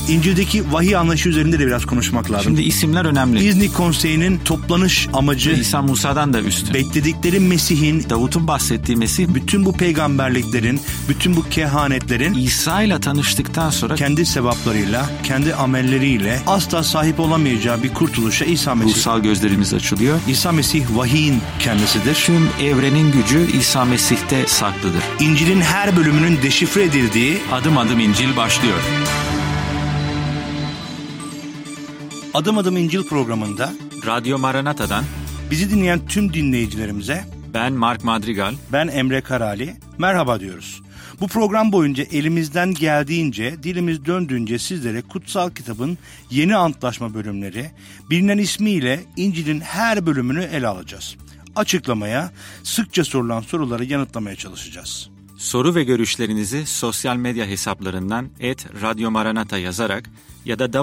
İncil'deki vahiy anlayışı üzerinde de biraz konuşmak lazım. Şimdi isimler önemli. İznik Konseyi'nin toplanış amacı, İsa Musa'dan da üstün. bekledikleri Mesih'in, Davut'un bahsettiği Mesih, bütün bu peygamberliklerin, bütün bu kehanetlerin İsa ile tanıştıktan sonra kendi sevaplarıyla, kendi amelleriyle asla sahip olamayacağı bir kurtuluşa İsa Mesih. ruhsal gözlerimiz açılıyor. İsa Mesih vahiyin kendisidir. Tüm evrenin gücü İsa Mesih'te saklıdır. İncil'in her bölümünün deşifre edildiği Adım adım İncil başlıyor. Adım Adım İncil programında Radyo Maranata'dan bizi dinleyen tüm dinleyicilerimize ben Mark Madrigal, ben Emre Karali, merhaba diyoruz. Bu program boyunca elimizden geldiğince, dilimiz döndüğünce sizlere kutsal kitabın yeni antlaşma bölümleri, bilinen ismiyle İncil'in her bölümünü ele alacağız. Açıklamaya, sıkça sorulan soruları yanıtlamaya çalışacağız. soru ve görüşlerinizi sosyal medya hesaplarından @radyomaranata yazarak ya da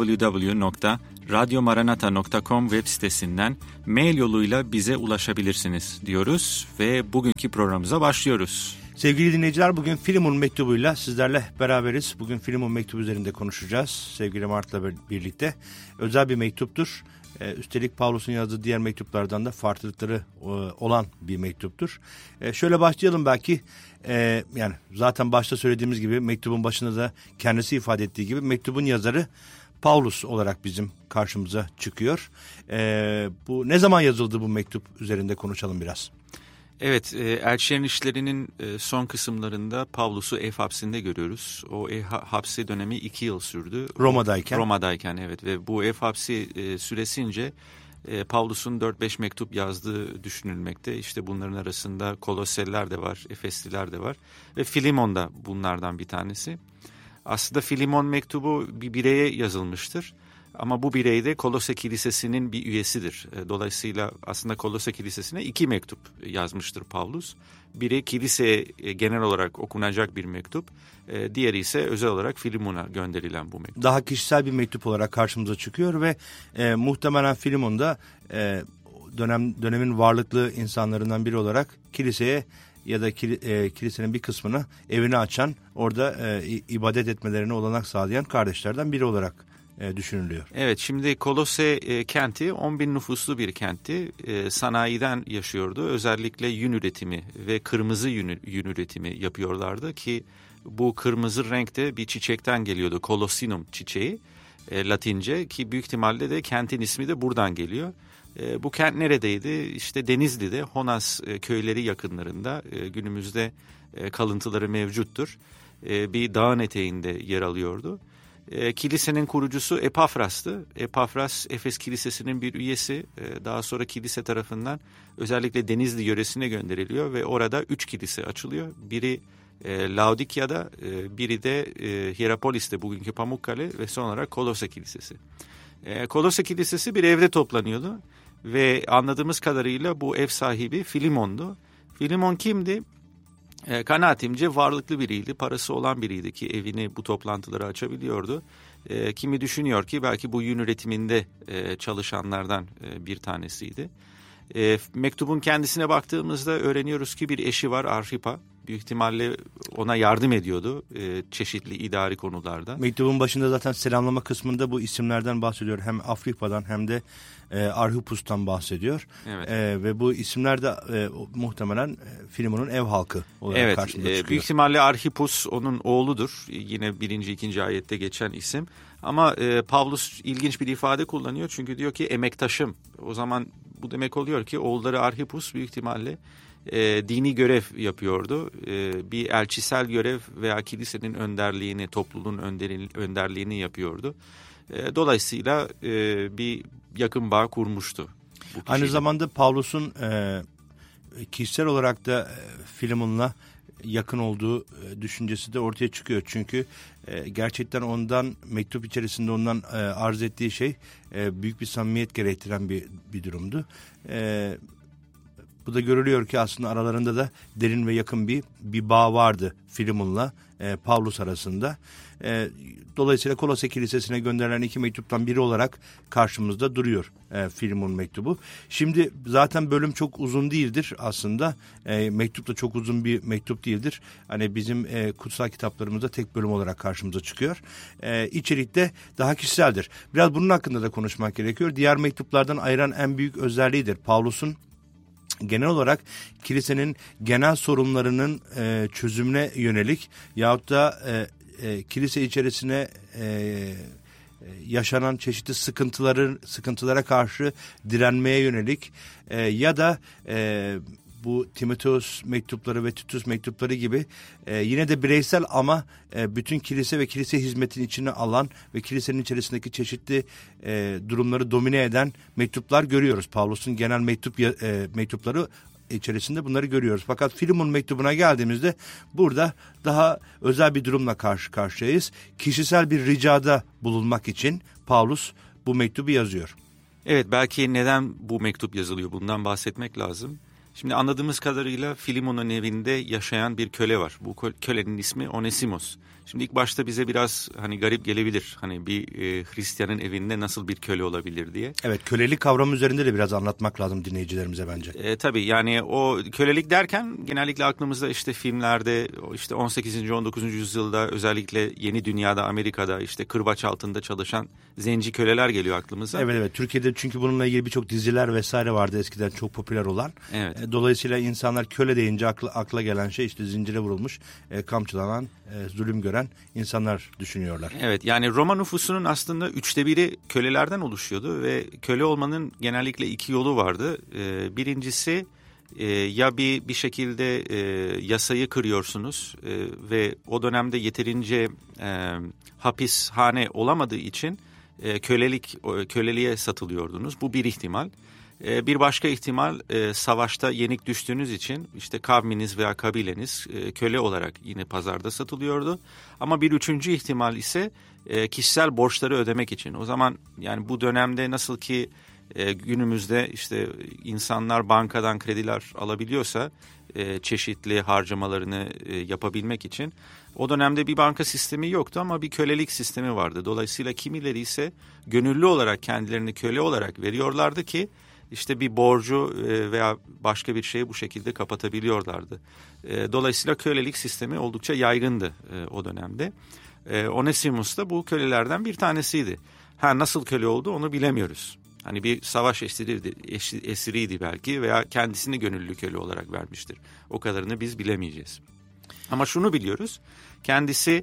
www.radyomaranata.com web sitesinden mail yoluyla bize ulaşabilirsiniz diyoruz ve bugünkü programımıza başlıyoruz. Sevgili dinleyiciler, bugün Filemon mektubuyla sizlerle beraberiz. Bugün Filemon mektubu üzerinde konuşacağız. Sevgili Mart'la birlikte. Özel bir mektuptur. Üstelik Pavlus'un yazdığı diğer mektuplardan da farklılıkları olan bir mektuptur. Şöyle başlayalım belki. Yani zaten başta söylediğimiz gibi mektubun başında da kendisi ifade ettiği gibi mektubun yazarı Pavlus olarak bizim karşımıza çıkıyor. Bu ne zaman yazıldı bu mektup üzerinde konuşalım biraz. Evet, Elçilerin İşleri'nin son kısımlarında Pavlus'u ev hapsinde görüyoruz. O ev hapsi dönemi 2 yıl sürdü. Roma'dayken evet ve bu ev hapsi süresince Pavlus'un 4-5 mektup yazdığı düşünülmekte. İşte bunların arasında Koloseliler de var, Efesliler de var ve Filemon da bunlardan bir tanesi. Aslında Filemon mektubu bir bireye yazılmıştır. Ama bu birey de Kolose Kilisesi'nin bir üyesidir. Dolayısıyla aslında Kolose Kilisesi'ne 2 mektup yazmıştır Pavlus. Biri kiliseye genel olarak okunacak bir mektup. Diğeri ise özel olarak Filemon'a gönderilen bu mektup. Daha kişisel bir mektup olarak karşımıza çıkıyor ve muhtemelen Filemon da dönemin varlıklı insanlarından biri olarak kiliseye ya da kilisenin bir kısmını evine açan, orada ibadet etmelerine olanak sağlayan kardeşlerden biri olarak düşünülüyor. Evet, şimdi Kolose kenti 10.000 nüfuslu bir kentti. Sanayiden yaşıyordu. Özellikle yün üretimi ve kırmızı yün üretimi yapıyorlardı ki bu kırmızı renkte bir çiçekten geliyordu. Colossinum çiçeği Latince ki büyük ihtimalle de kentin ismi de buradan geliyor. Bu kent neredeydi? İşte Denizli'de, Honas köyleri yakınlarında, günümüzde kalıntıları mevcuttur. Bir dağın eteğinde yer alıyordu. Kilisenin kurucusu Epafras'tı. Epafras, Efes Kilisesi'nin bir üyesi. Daha sonra kilise tarafından özellikle Denizli yöresine gönderiliyor ve orada 3 kilise açılıyor. Biri Laodikya'da, biri de Hierapolis'te, bugünkü Pamukkale ve son olarak Kolose Kilisesi. Kolose Kilisesi bir evde toplanıyordu ve anladığımız kadarıyla bu ev sahibi Filemon'du. Filemon kimdi? Kanaatimce varlıklı biriydi, parası olan biriydi ki evini bu toplantıları açabiliyordu. Kimi düşünüyor ki belki bu yün üretiminde çalışanlardan bir tanesiydi. Mektubun kendisine baktığımızda öğreniyoruz ki bir eşi var, Arhipa. Büyük ihtimalle ona yardım ediyordu çeşitli idari konularda. Mektubun başında zaten selamlama kısmında bu isimlerden bahsediyor. Hem Afripa'dan hem de Arhipus'tan bahsediyor. Evet. Ve bu isimler de muhtemelen Filemon'un ev halkı olarak karşımıza çıkıyor. Büyük ihtimalle Arhipus onun oğludur. Yine 1. 2. ayette geçen isim. Ama Pavlus ilginç bir ifade kullanıyor. Çünkü diyor ki emektaşım. O zaman bu demek oluyor ki oğulları Arhipus büyük ihtimalle dini görev yapıyordu. Bir elçisel görev veya kilisenin önderliğini, topluluğun önderliğini yapıyordu. Dolayısıyla bir yakın bağ kurmuştu. Aynı zamanda Pavlus'un kişisel olarak da Filemon'la yakın olduğu düşüncesi de ortaya çıkıyor. Çünkü gerçekten ondan mektup içerisinde ondan arz ettiği şey büyük bir samimiyet gerektiren bir durumdu. Burada görülüyor ki aslında aralarında da derin ve yakın bir bağ vardı Filemon'la Pavlus arasında. Dolayısıyla Kolose Kilisesi'ne gönderilen 2 mektuptan biri olarak karşımızda duruyor Filemon mektubu. Şimdi zaten bölüm çok uzun değildir aslında. Mektup da çok uzun bir mektup değildir. Hani bizim kutsal kitaplarımızda tek bölüm olarak karşımıza çıkıyor. İçerik de daha kişiseldir. Biraz bunun hakkında da konuşmak gerekiyor. Diğer mektuplardan ayıran en büyük özelliğidir Pavlus'un genel olarak kilisenin genel sorunlarının çözümüne yönelik yahut da kilise içerisine yaşanan çeşitli sıkıntılara karşı direnmeye yönelik ya da bu Timoteus mektupları ve Titus mektupları gibi yine de bireysel ama bütün kilise ve kilise hizmetinin içine alan ve kilisenin içerisindeki çeşitli durumları domine eden mektuplar görüyoruz. Pavlus'un genel mektupları içerisinde bunları görüyoruz. Fakat Filemon mektubuna geldiğimizde burada daha özel bir durumla karşı karşıyayız. Kişisel bir ricada bulunmak için Pavlus bu mektubu yazıyor. Evet, belki neden bu mektup yazılıyor bundan bahsetmek lazım. Şimdi anladığımız kadarıyla Filemon'un evinde yaşayan bir köle var. Bu kölenin ismi Onesimos. Şimdi ilk başta bize biraz garip gelebilir. Bir Hristiyanın evinde nasıl bir köle olabilir diye. Evet, kölelik kavramı üzerinde de biraz anlatmak lazım dinleyicilerimize bence. Tabii yani o kölelik derken genellikle aklımızda işte filmlerde işte 18. 19. yüzyılda özellikle Yeni Dünya'da Amerika'da işte kırbaç altında çalışan zenci köleler geliyor aklımıza. Evet, Türkiye'de çünkü bununla ilgili birçok diziler vesaire vardı eskiden çok popüler olan. Evet. Dolayısıyla insanlar köle deyince akla gelen şey işte zincire vurulmuş, kamçılanan, zulüm gören insanlar düşünüyorlar. Evet, yani Roma nüfusunun aslında 1/3 kölelerden oluşuyordu ve köle olmanın genellikle 2 yolu vardı. Birincisi ya bir şekilde yasayı kırıyorsunuz ve o dönemde yeterince hapishane olamadığı için köleliğe satılıyordunuz. Bu bir ihtimal. Bir başka ihtimal savaşta yenik düştüğünüz için işte kavminiz veya kabileniz köle olarak yine pazarda satılıyordu. Ama bir üçüncü ihtimal ise kişisel borçları ödemek için. O zaman yani bu dönemde nasıl ki günümüzde işte insanlar bankadan krediler alabiliyorsa çeşitli harcamalarını yapabilmek için o dönemde bir banka sistemi yoktu ama bir kölelik sistemi vardı. Dolayısıyla kimileri ise gönüllü olarak kendilerini köle olarak veriyorlardı ki işte bir borcu veya başka bir şeyi bu şekilde kapatabiliyorlardı. Dolayısıyla kölelik sistemi oldukça yaygındı o dönemde. Onesimus da bu kölelerden bir tanesiydi. Nasıl köle oldu onu bilemiyoruz. Bir savaş esiriydi belki veya kendisini gönüllü köle olarak vermiştir. O kadarını biz bilemeyeceğiz. Ama şunu biliyoruz. Kendisi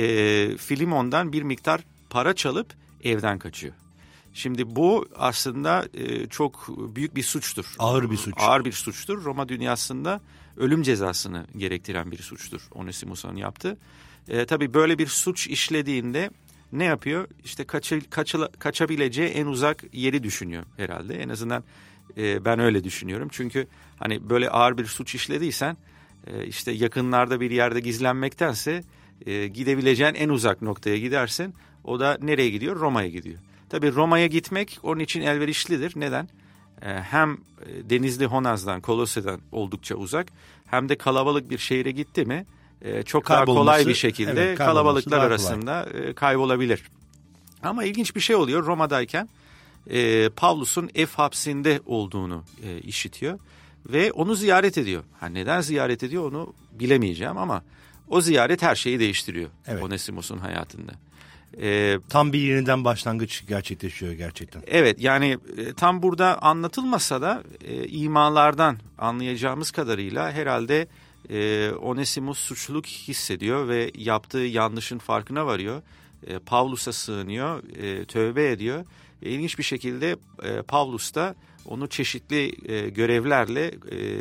Filemon'dan bir miktar para çalıp evden kaçıyor. Şimdi bu aslında çok büyük bir suçtur. Ağır bir suç. Ağır bir suçtur. Roma dünyasında ölüm cezasını gerektiren bir suçtur Onesimus'un yaptığı. Tabii böyle bir suç işlediğinde ne yapıyor? İşte kaçabileceği en uzak yeri düşünüyor herhalde. En azından ben öyle düşünüyorum. Çünkü böyle ağır bir suç işlediysen işte yakınlarda bir yerde gizlenmektense gidebileceğin en uzak noktaya gidersin. O da nereye gidiyor? Roma'ya gidiyor. Tabii Roma'ya gitmek onun için elverişlidir. Neden? Hem Denizli Honaz'dan, Kolose'den oldukça uzak hem de kalabalık bir şehre gitti mi çok daha kolay bir şekilde kalabalıklar arasında kaybolabilir. Ama ilginç bir şey oluyor. Roma'dayken Pavlus'un ev hapsinde olduğunu işitiyor ve onu ziyaret ediyor. Neden ziyaret ediyor onu bilemeyeceğim ama o ziyaret her şeyi değiştiriyor Onesimus'un hayatında. Tam bir yeniden başlangıç gerçekleşiyor gerçekten. Evet, yani tam burada anlatılmasa da imalardan anlayacağımız kadarıyla herhalde Onesimus suçluluk hissediyor ve yaptığı yanlışın farkına varıyor. Pavlus'a sığınıyor, tövbe ediyor. İlginç bir şekilde Pavlus da onu çeşitli görevlerle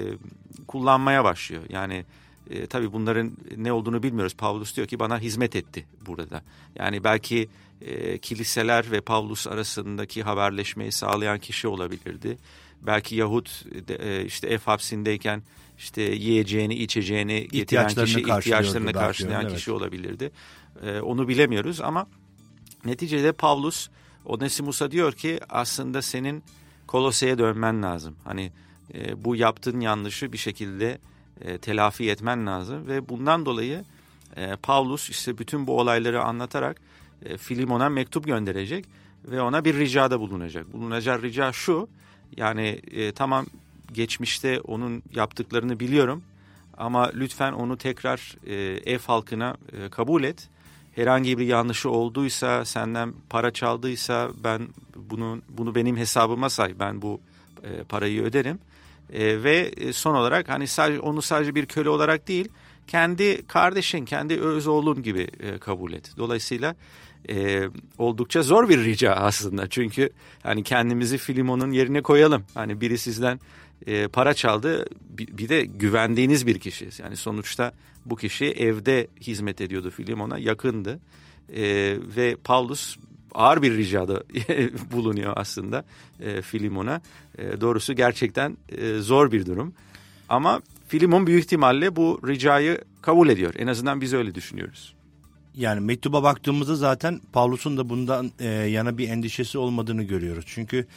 kullanmaya başlıyor. Yani tabii bunların ne olduğunu bilmiyoruz. Pavlus diyor ki bana hizmet etti burada. Yani belki kiliseler ve Pavlus arasındaki haberleşmeyi sağlayan kişi olabilirdi. Belki Yahut işte ev hapsindeyken işte yiyeceğini, içeceğini getiren kişi, ihtiyaçlarını karşılayan kişi olabilirdi. Onu bilemiyoruz ama neticede Pavlus Onesimus'a diyor ki aslında senin Kolose'ye dönmen lazım. bu yaptığın yanlışı bir şekilde telafi etmen lazım. Ve bundan dolayı Pavlus işte bütün bu olayları anlatarak Filemon'a mektup gönderecek ve ona bir ricada bulunacak. Bulunacağı rica şu, yani tamam geçmişte onun yaptıklarını biliyorum ama lütfen onu tekrar ev halkına kabul et. Herhangi bir yanlışı olduysa, senden para çaldıysa ben bunu benim hesabıma say, ben bu parayı öderim. Ve son olarak hani sadece bir köle olarak değil, kendi kardeşin, kendi öz oğlun gibi kabul et. Dolayısıyla oldukça zor bir rica aslında. Çünkü hani kendimizi Filemon'un yerine koyalım. Hani biri sizden para çaldı, bir de güvendiğiniz bir kişi. Yani sonuçta bu kişi evde hizmet ediyordu Filemon'a, yakındı. Ve Pavlus ağır bir ricada bulunuyor aslında Filemon'a. Doğrusu gerçekten zor bir durum. Ama Filemon büyük ihtimalle bu ricayı kabul ediyor. En azından biz öyle düşünüyoruz. Yani mektuba baktığımızda zaten Pavlus'un da bundan yana bir endişesi olmadığını görüyoruz. Çünkü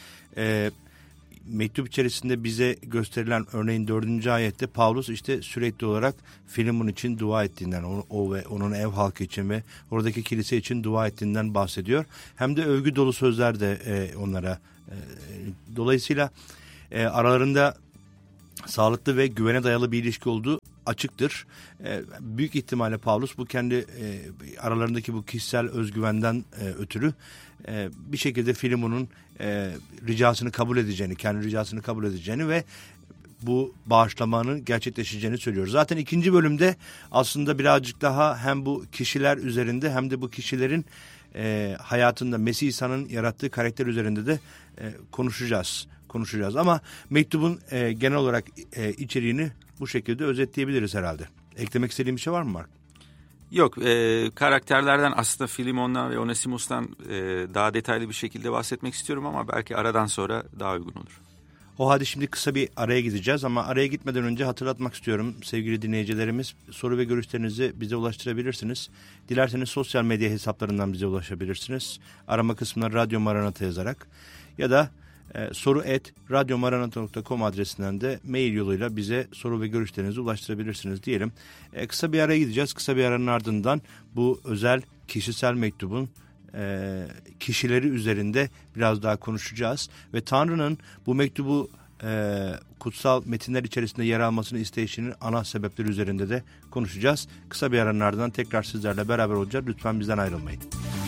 mektup içerisinde bize gösterilen örneğin 4. ayette Pavlus işte sürekli olarak Filemon için dua ettiğinden, o ve onun ev halkı için ve oradaki kilise için dua ettiğinden bahsediyor. Hem de övgü dolu sözler de onlara. Dolayısıyla aralarında sağlıklı ve güvene dayalı bir ilişki olduğu açıktır. Büyük ihtimalle Pavlus bu kendi aralarındaki bu kişisel özgüvenden ötürü bir şekilde Filemon'un ricasını kabul edeceğini, kendi ricasını kabul edeceğini ve bu bağışlamanın gerçekleşeceğini söylüyor. Zaten 2. bölümde aslında birazcık daha hem bu kişiler üzerinde hem de bu kişilerin hayatında Mesih İsa'nın yarattığı karakter üzerinde de konuşacağız. Ama mektubun genel olarak içeriğini bu şekilde özetleyebiliriz herhalde. Eklemek istediğim bir şey var mı Mark? Yok, karakterlerden aslında Filemon'dan ve Onesimus'tan daha detaylı bir şekilde bahsetmek istiyorum ama belki aradan sonra daha uygun olur. O halde şimdi kısa bir araya gideceğiz ama araya gitmeden önce hatırlatmak istiyorum sevgili dinleyicilerimiz, soru ve görüşlerinizi bize ulaştırabilirsiniz. Dilerseniz sosyal medya hesaplarından bize ulaşabilirsiniz. Arama kısmına Radyo Maranatha yazarak ya da soru@radyomaranatha.com adresinden de mail yoluyla bize soru ve görüşlerinizi ulaştırabilirsiniz diyelim. Kısa bir araya gideceğiz. Kısa bir aranın ardından bu özel kişisel mektubun kişileri üzerinde biraz daha konuşacağız. Ve Tanrı'nın bu mektubu kutsal metinler içerisinde yer almasını isteyişinin ana sebepleri üzerinde de konuşacağız. Kısa bir aranın ardından tekrar sizlerle beraber olacağız. Lütfen bizden ayrılmayın.